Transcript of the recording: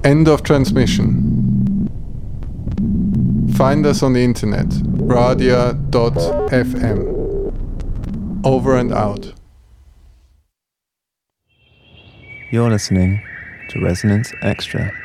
End of transmission. Find us on the internet, radia.fm. Over and out. You're listening to Resonance Extra.